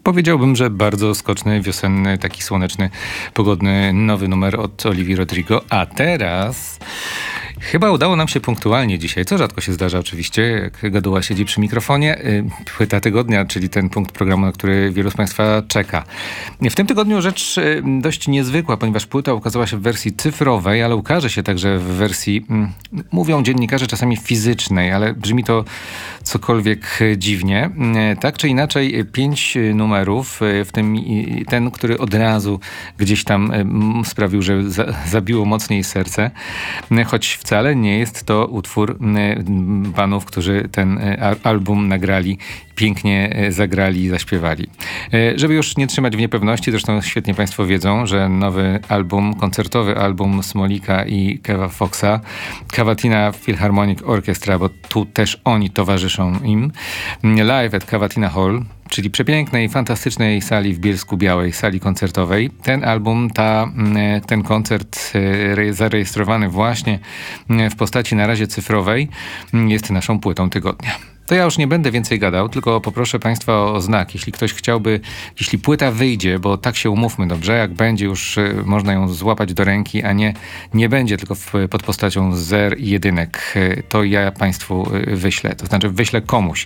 Powiedziałbym, że bardzo skoczny, wiosenny, taki słoneczny, pogodny, nowy numer od Olivii Rodrigo. A teraz chyba udało nam się punktualnie dzisiaj, co rzadko się zdarza oczywiście, jak gaduła siedzi przy mikrofonie. Płyta tygodnia, czyli ten punkt programu, na który wielu z Państwa czeka. W tym tygodniu rzecz dość niezwykła, ponieważ płyta ukazała się w wersji cyfrowej, ale ukaże się także w wersji, mówią dziennikarze, czasami fizycznej, ale brzmi to cokolwiek dziwnie. Tak czy inaczej 5 numerów, w tym ten, który od razu gdzieś tam sprawił, że zabiło mocniej serce, choć wcale nie jest to utwór panów, którzy ten album nagrali, pięknie zagrali i zaśpiewali. Żeby już nie trzymać w niepewności, zresztą świetnie Państwo wiedzą, że nowy album, koncertowy album Smolika i Keva Foxa, Cavatina Philharmonic Orchestra, bo tu też oni towarzyszą im, live at Cavatina Hall, czyli przepięknej, fantastycznej sali w Bielsku-Białej, sali koncertowej. Ten album, ten koncert zarejestrowany właśnie w postaci na razie cyfrowej jest naszą płytą tygodnia. To ja już nie będę więcej gadał, tylko poproszę Państwa o znak. Jeśli ktoś chciałby, jeśli płyta wyjdzie, bo tak się umówmy dobrze, jak będzie już można ją złapać do ręki, a nie będzie tylko pod postacią zer i jedynek, to ja Państwu wyślę. To znaczy wyślę komuś.